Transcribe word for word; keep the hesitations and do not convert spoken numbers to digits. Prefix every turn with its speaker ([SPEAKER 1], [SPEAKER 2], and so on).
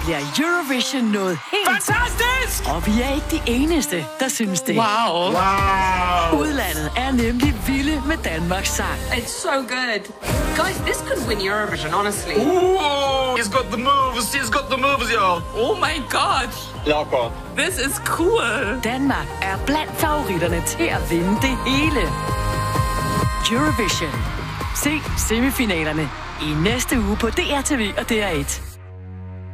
[SPEAKER 1] bliver Eurovision noget helt...
[SPEAKER 2] Fantastisk!
[SPEAKER 1] Og vi er ikke de eneste, der synes det.
[SPEAKER 2] Wow. Wow.
[SPEAKER 1] Udlandet er nemlig vilde med Danmarks sang.
[SPEAKER 3] It's so good. Guys, this could win Eurovision, honestly.
[SPEAKER 2] Ooh, he's got the moves. He's got the moves, y'all. Oh my god.
[SPEAKER 4] Jakob.
[SPEAKER 2] This is cool.
[SPEAKER 1] Danmark er blandt favoritterne til at vinde det hele. Eurovision. Se semifinalerne i næste uge på D R T V og D R et.